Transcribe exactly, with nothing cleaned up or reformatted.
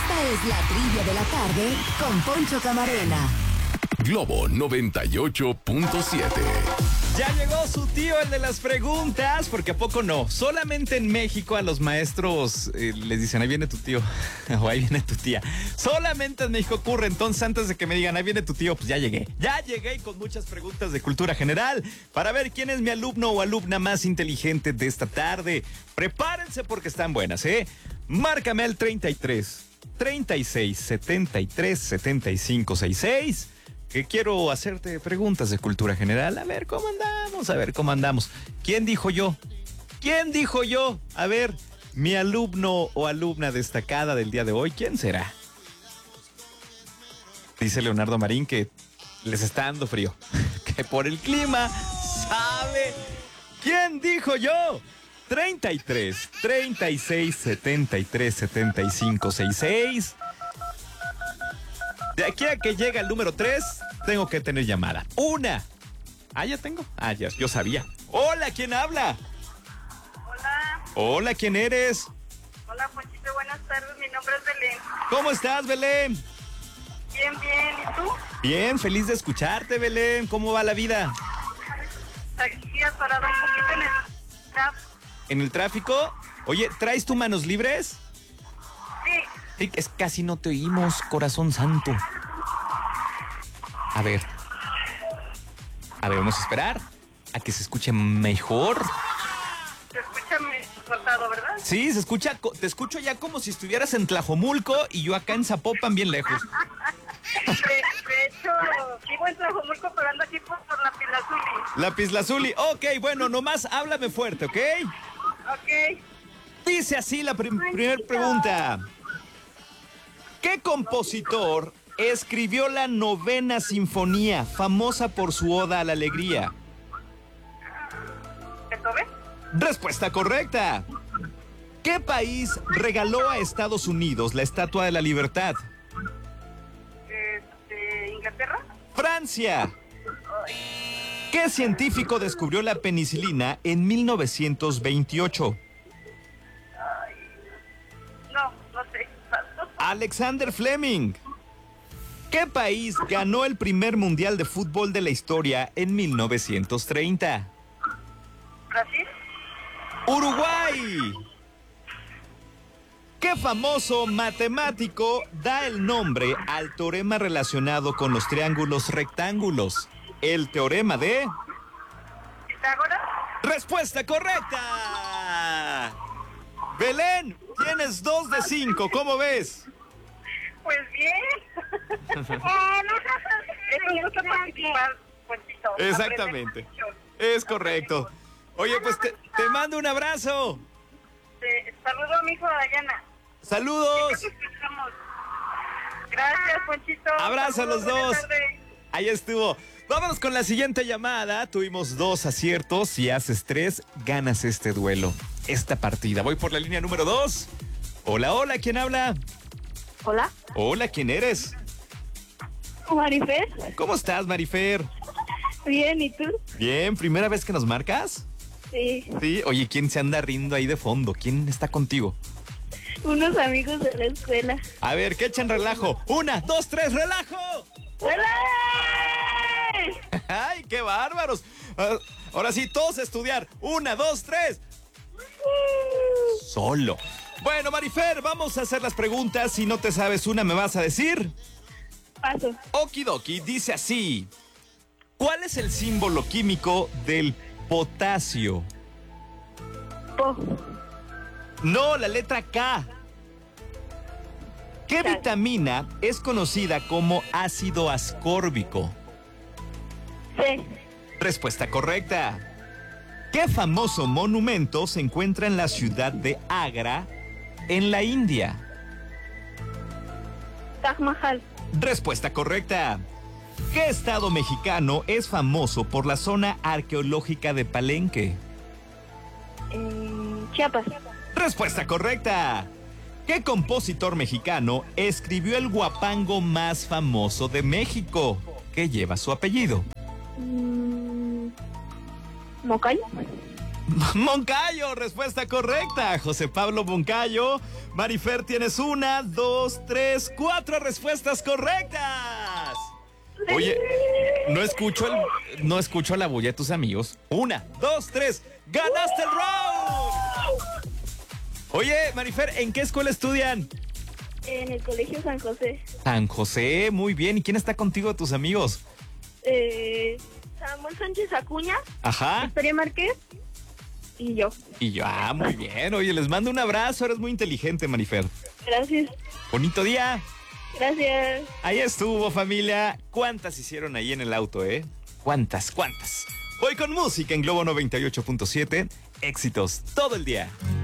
Esta es la trivia de la tarde con Poncho Camarena. Globo noventa y ocho punto siete. Ya llegó su tío, el de las preguntas, porque ¿a poco no? Solamente en México a los maestros eh, les dicen, ahí viene tu tío, o ahí viene tu tía. Solamente en México ocurre, entonces antes de que me digan, ahí viene tu tío, pues ya llegué. Ya llegué con muchas preguntas de cultura general para ver quién es mi alumno o alumna más inteligente de esta tarde. Prepárense porque están buenas, ¿eh? Márcame al treinta y tres, treinta y seis, setenta y tres, setenta y cinco, sesenta y seis. Que quiero hacerte preguntas de cultura general. A ver cómo andamos, a ver cómo andamos. ¿Quién dijo yo? ¿Quién dijo yo? A ver, mi alumno o alumna destacada del día de hoy, ¿quién será? Dice Leonardo Marín que les está dando frío. Que por el clima, ¿sabe? ¿Quién dijo yo? treinta y tres, treinta y seis, setenta y tres, setenta y cinco, sesenta y seis. De aquí a que llega el número tres, tengo que tener llamada. Una. Ah, ya tengo. Ah, ya, yo sabía. Hola, ¿quién habla? Hola. Hola, ¿quién eres? Hola, Ponchito, buenas tardes. Mi nombre es Belén. ¿Cómo estás, Belén? Bien, bien. ¿Y tú? Bien, feliz de escucharte, Belén. ¿Cómo va la vida? Aquí atorada un poquito en el tráfico. ¿En el tráfico? Oye, ¿traes tus manos libres? Sí. Sí, es casi no te oímos, corazón santo. A ver. A ver, vamos a esperar a que se escuche mejor. Se escucha cortado, ¿verdad? Sí, se escucha, te escucho ya como si estuvieras en Tlajomulco y yo acá en Zapopan, bien lejos. De, de hecho, vivo en Tlajomulco, pero ando aquí por, por la Pilazuli. La Pislazuli. Ok, bueno, nomás háblame fuerte, ¿ok? Ok. Dice así la prim- primera pregunta. ¿Qué compositor escribió la novena sinfonía, famosa por su oda a la alegría? ¿Beethoven? Respuesta correcta. ¿Qué país regaló a Estados Unidos la Estatua de la Libertad? Este, ¿Inglaterra? Francia. ¿Qué científico descubrió la penicilina en mil novecientos veintiocho? No, no sé. Alexander Fleming. ¿Qué país ganó el primer mundial de fútbol de la historia en mil novecientos treinta? ¿Brasil? Uruguay. ¿Qué famoso matemático da el nombre al teorema relacionado con los triángulos rectángulos? El teorema de... ¿Pitágoras? ¡Respuesta correcta! Belén, tienes dos de cinco, ¿cómo ves? Pues bien. Ah, no, es un gusto participar, Ponchito. Exactamente. Aprender mucho. Es correcto. Oye, pues te, te mando un abrazo. Te saludo a mi hijo Dayana. Saludos. Gracias, Ponchito. Abrazo a los Saludos, dos. buenas tardes. Ahí estuvo. Vámonos con la siguiente llamada. Tuvimos dos aciertos. Si haces tres, ganas este duelo, esta partida. Voy por la línea número dos. Hola, hola, ¿quién habla? Hola, Hola, ¿quién eres? Marifer. ¿Cómo estás, Marifer? Bien, ¿y tú? Bien, ¿primera vez que nos marcas? Sí, Sí. Oye, ¿quién se anda riendo ahí de fondo? ¿Quién está contigo? unos amigos de la escuela. A ver, que echen relajo. Una, dos, tres, ¡relajo! ¡Hola! ¡Ay, qué bárbaros! Ah, ahora sí, todos a estudiar. Una, dos, tres. Solo. Bueno, Marifer, vamos a hacer las preguntas. Si no te sabes una, ¿me vas a decir? Paso. Okidoki, dice así. ¿Cuál es el símbolo químico del potasio? Po. No, la letra K. ¿Qué K. vitamina es conocida como ácido ascórbico? C. Respuesta correcta. ¿Qué famoso monumento se encuentra en la ciudad de Agra, en la India? Taj Mahal. Respuesta correcta. ¿Qué estado mexicano es famoso por la zona arqueológica de Palenque? Eh, Chiapas. Respuesta correcta. ¿Qué compositor mexicano escribió el guapango más famoso de México, que lleva su apellido? Mm, Mocayo. Moncayo, respuesta correcta. José Pablo Moncayo. Marifer, tienes una, dos, tres, cuatro respuestas correctas. Oye, no escucho el, no escucho la bulla de tus amigos. Una, dos, tres. ¡Ganaste el round! Oye, Marifer, ¿en qué escuela estudian? En el Colegio San José. San José, muy bien. ¿Y quién está contigo de tus amigos? Eh, Samuel Sánchez Acuña. Ajá. Victoria Márquez. Y yo. Y yo, ah, muy bien. Oye, les mando un abrazo. Eres muy inteligente, Marifer. Gracias. Bonito día. Gracias. Ahí estuvo, familia. ¿Cuántas hicieron ahí en el auto, eh? ¿Cuántas, cuántas? Voy con música en Globo noventa y ocho punto siete. Éxitos todo el día.